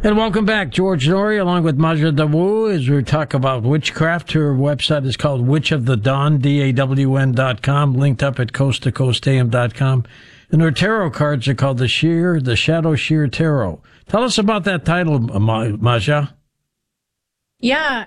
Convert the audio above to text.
And welcome back, George Noory, along with Maja Dawu, as we talk about witchcraft. Her website is called Witch of the Dawn, DAWN.com, linked up at coasttocoastam.com. And her tarot cards are called the Shadow Sheer Tarot. Tell us about that title, Maja. Yeah,